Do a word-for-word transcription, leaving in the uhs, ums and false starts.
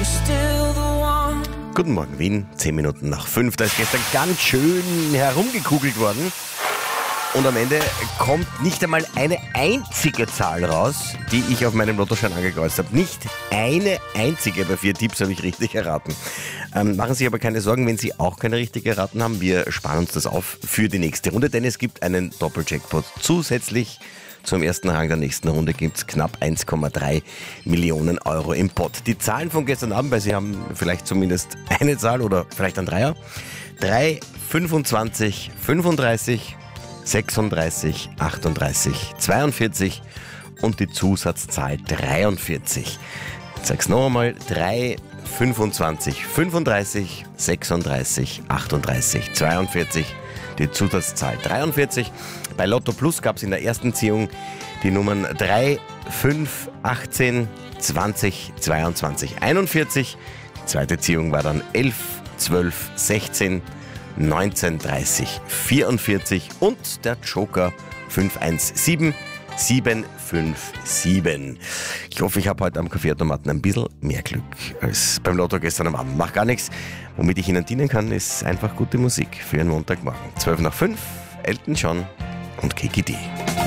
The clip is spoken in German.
Guten Morgen Wien, zehn Minuten nach fünf. Da ist gestern ganz schön herumgekugelt worden. Und am Ende kommt nicht einmal eine einzige Zahl raus, die ich auf meinem Lottoschein angekreuzt habe. Nicht eine einzige. Bei vier Tipps habe ich richtig erraten. Ähm, machen Sie sich aber keine Sorgen, wenn Sie auch keine richtig erraten haben. Wir sparen uns das auf für die nächste Runde, denn es gibt einen Doppeljackpot zusätzlich. Zum ersten Rang der nächsten Runde gibt es knapp eins Komma drei Millionen Euro im Pott. Die Zahlen von gestern Abend, weil Sie haben vielleicht zumindest eine Zahl oder vielleicht ein Dreier. drei, fünfundzwanzig, fünfunddreißig, sechsunddreißig, achtunddreißig, zweiundvierzig und die Zusatzzahl dreiundvierzig. Ich sag's noch einmal, drei, fünfundzwanzig, fünfunddreißig, sechsunddreißig, achtunddreißig, zweiundvierzig, die Zusatzzahl dreiundvierzig. Bei Lotto Plus gab es in der ersten Ziehung die Nummern drei, fünf, achtzehn, zwanzig, zweiundzwanzig, einundvierzig. Die zweite Ziehung war dann elf, zwölf, sechzehn, neunzehn, dreißig, vierundvierzig und der Joker fünf eins sieben, sieben fünf sieben. Ich hoffe, ich habe heute am Kaffeeautomaten ein bisschen mehr Glück als beim Lotto gestern am Abend. Macht gar nichts. Womit ich Ihnen dienen kann, ist einfach gute Musik für einen Montagmorgen. zwölf nach fünf, Elton John und Kiki D.